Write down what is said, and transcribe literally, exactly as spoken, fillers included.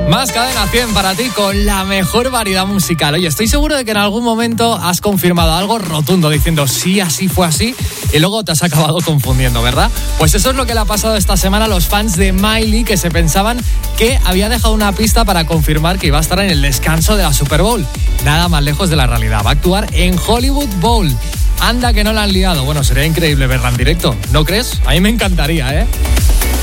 Más Cadena cien para ti con la mejor variedad musical. Oye, estoy seguro de que en algún momento has confirmado algo rotundo diciendo sí, así fue así, y luego te has acabado confundiendo, ¿verdad? Pues eso es lo que le ha pasado esta semana a los fans de Miley, que se pensaban que había dejado una pista para confirmar que iba a estar en el descanso de la Super Bowl. Nada más lejos de la realidad. Va a actuar en Hollywood Bowl. Anda que no la han liado. Bueno, sería increíble verla en directo, ¿no crees? A mí me encantaría, ¿eh?